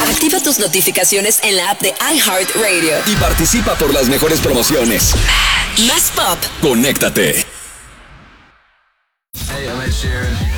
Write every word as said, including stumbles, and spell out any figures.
Activa tus notificaciones en la app de iHeartRadio. Y participa por las mejores promociones. Más pop. Conéctate. Hey, I'm Ed Sheeran.